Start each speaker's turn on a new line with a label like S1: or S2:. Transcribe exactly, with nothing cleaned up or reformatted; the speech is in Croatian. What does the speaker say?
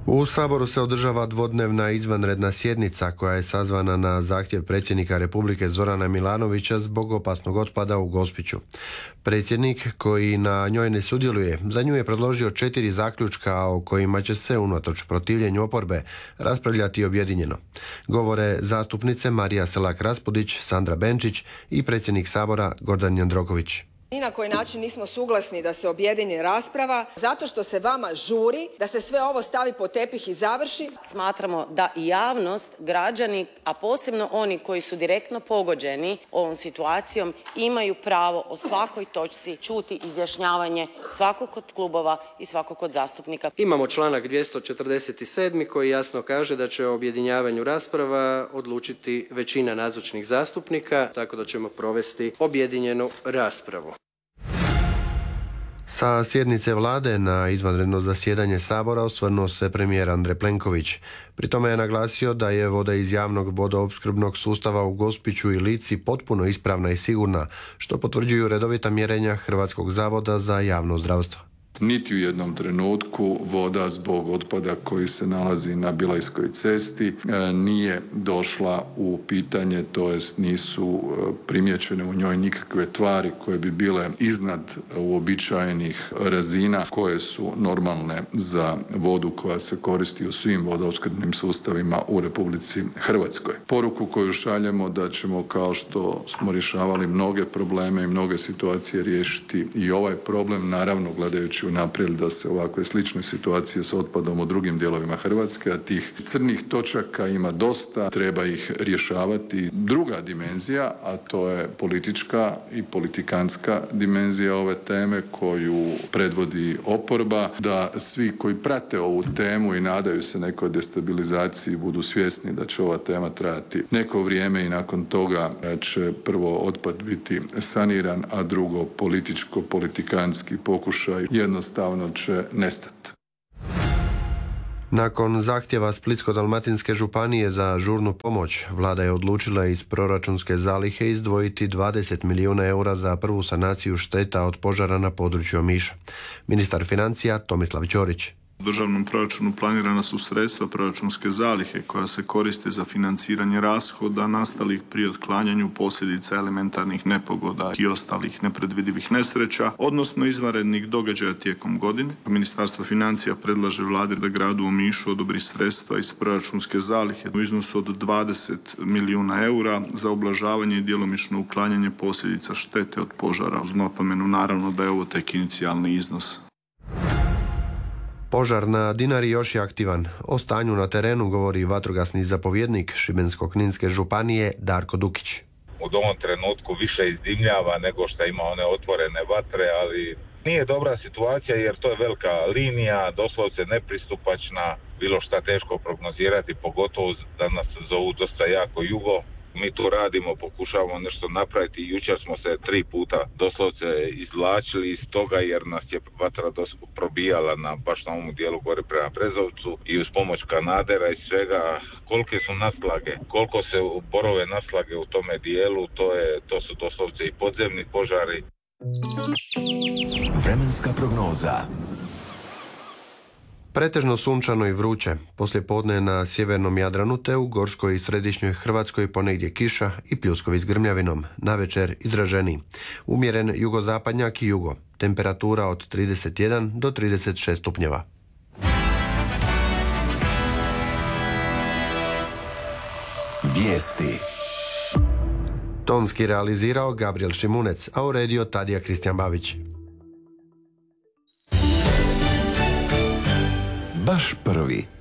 S1: U Saboru se održava dvodnevna izvanredna sjednica koja je sazvana na zahtjev predsjednika Republike Zorana Milanovića zbog opasnog otpada u Gospiću. Predsjednik, koji na njoj ne sudjeluje, za nju je predložio četiri zaključka o kojima će se, unatoč protivljenju oporbe, raspravljati objedinjeno. Govore zastupnice Marija Selak-Raspudić, Sandra Benčić i predsjednik Sabora Gordan Jandroković.
S2: Ni na koji način nismo suglasni da se objedini rasprava, zato što se vama žuri da se sve ovo stavi pod tepih i završi.
S3: Smatramo da i javnost, građani, a posebno oni koji su direktno pogođeni ovom situacijom, imaju pravo o svakoj točci čuti izjašnjavanje svakog od klubova i svakog od zastupnika.
S4: Imamo članak dvjesto četrdeset sedam koji jasno kaže da će o objedinjavanju rasprava odlučiti većina nazočnih zastupnika, tako da ćemo provesti objedinjenu raspravu.
S1: Sa sjednice vlade na izvanredno zasjedanje Sabora osvrnuo se premijer Andrej Plenković. Pri tome je naglasio da je voda iz javnog vodoopskrbnog sustava u Gospiću i Lici potpuno ispravna i sigurna, što potvrđuju redovita mjerenja Hrvatskog zavoda za javno zdravstvo.
S5: Niti u jednom trenutku voda zbog otpada koji se nalazi na Bilajskoj cesti nije došla u pitanje, to jest nisu primijećene u njoj nikakve tvari koje bi bile iznad uobičajenih razina koje su normalne za vodu koja se koristi u svim vodoopskrbnim sustavima u Republici Hrvatskoj. Poruku koju šaljemo da ćemo, kao što smo rješavali mnoge probleme i mnoge situacije, riješiti i ovaj problem, naravno gledajući unaprijed da se ovakve slične situacije s otpadom u drugim dijelovima Hrvatske, a tih crnih točaka ima dosta, treba ih rješavati. Druga dimenzija, a to je politička i politikanska dimenzija ove teme koju predvodi oporba, da svi koji prate ovu temu i nadaju se nekoj destabilizaciji budu svjesni da će ova tema trajati neko vrijeme i nakon toga će prvo otpad biti saniran, a drugo političko-politikanski pokušaj jednostavno će nestati.
S1: Nakon zahtjeva Splitsko-dalmatinske županije za žurnu pomoć, vlada je odlučila iz proračunske zalihe izdvojiti dvadeset milijuna eura za prvu sanaciju šteta od požara na području Omiša. Ministar financija Tomislav Ćorić.
S6: U državnom proračunu planirana su sredstva proračunske zalihe koja se koriste za financiranje rashoda nastalih pri otklanjanju posljedica elementarnih nepogoda i ostalih nepredvidivih nesreća, odnosno izvanrednih događaja tijekom godine. Ministarstvo financija predlaže vladi da gradu Omišu odobri sredstva iz proračunske zalihe u iznosu od dvadeset milijuna eura za ublažavanje i djelomično uklanjanje posljedica štete od požara, uz napomenu naravno da je ovo tek inicijalni iznos.
S1: Požar na Dinari još je aktivan. O stanju na terenu govori vatrogasni zapovjednik Šibensko-kninske županije Darko Dukić.
S7: U ovom trenutku više izdimljava nego što ima one otvorene vatre, ali nije dobra situacija jer to je velika linija, doslovce nepristupačna, bilo šta teško prognozirati, pogotovo da nas zovu dosta jako jugo. Mi tu radimo, pokušavamo nešto napraviti. Jučer smo se tri puta doslovce izvlačili iz toga jer nas je vatra probijala na, baš na ovom dijelu gore prema Brezovcu i uz pomoć kanadera i svega. Kolike su naslage, koliko se borove naslage u tome dijelu, to, je, to su doslovce i podzemni požari.
S8: Vremenska prognoza.
S1: Pretežno sunčano i vruće, poslijepodne na sjevernom Jadranu te u Gorskoj i Središnjoj Hrvatskoj ponegdje kiša i pljuskovi s grmljavinom, navečer izraženiji. Umjeren jugozapadnjak i jugo, temperatura od trideset jedan do trideset šest stupnjeva.
S8: Vijesti.
S1: Tonski realizirao Gabriel Šimunec, a uredio Tadija Kristijan Babić.
S8: Baš prvi.